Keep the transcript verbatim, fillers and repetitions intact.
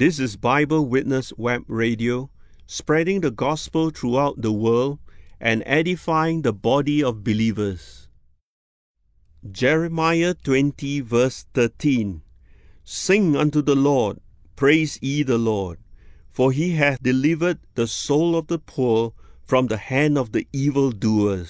This is Bible Witness Web Radio, spreading the gospel throughout the world and edifying the body of believers. Jeremiah twenty verse thirteen. Sing unto the Lord, praise ye the Lord, for he hath delivered the soul of the poor from the hand of the evildoers.